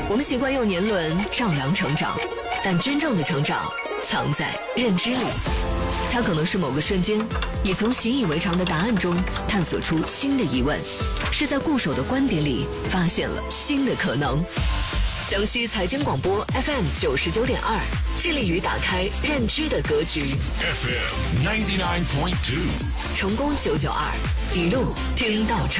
我们习惯用年轮丈量成长，但真正的成长藏在认知里。它可能是某个瞬间，你从习以为常的答案中探索出新的疑问，是在固守的观点里发现了新的可能。江西财经广播 FM 99.2，致力于打开认知的格局。 FM 99.2， 成功992，一路听到。